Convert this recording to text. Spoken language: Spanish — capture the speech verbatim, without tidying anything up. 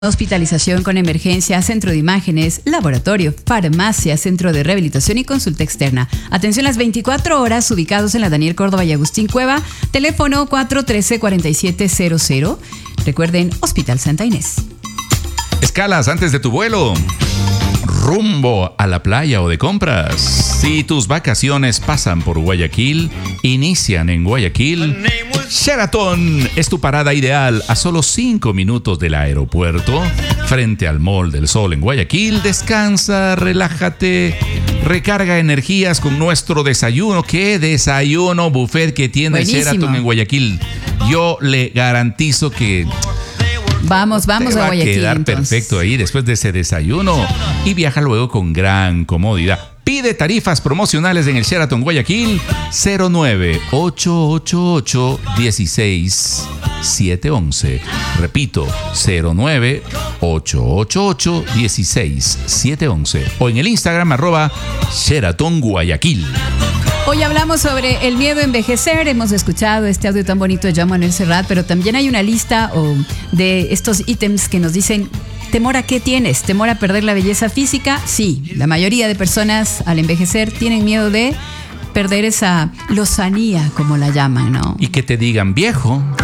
Hospitalización con emergencia, centro de imágenes, laboratorio, farmacia, centro de rehabilitación y consulta externa. Atención las veinticuatro horas, ubicados en la Daniel Córdoba y Agustín Cueva. Teléfono cuatro uno tres, cuatro siete cero cero. Recuerden, Hospital Santa Inés. Escalas antes de tu vuelo. Rumbo a la playa o de compras. Si tus vacaciones pasan por Guayaquil, inician en Guayaquil, Sheraton es tu parada ideal a solo cinco minutos del aeropuerto, frente al Mall del Sol en Guayaquil. Descansa, relájate, recarga energías con nuestro desayuno. ¿Qué desayuno buffet que tiene Buenísimo. Sheraton en Guayaquil? Yo le garantizo que Vamos, vamos te a va Guayaquil. a quedar entonces. perfecto ahí después de ese desayuno y viaja luego con gran comodidad. Pide tarifas promocionales en el Sheraton Guayaquil cero nueve, ocho ocho ocho, uno seis siete uno uno. Repito, cero nueve, ocho ocho ocho, uno seis siete uno uno. O en el Instagram arroba Sheraton Guayaquil. Hoy hablamos sobre el miedo a envejecer. Hemos escuchado este audio tan bonito de Joan Manuel Serrat, pero también hay una lista oh, de estos ítems que nos dicen: ¿temor a qué tienes? ¿Temor a perder la belleza física? Sí, la mayoría de personas al envejecer tienen miedo de perder esa lozanía, como la llaman, ¿no? Y que te digan viejo.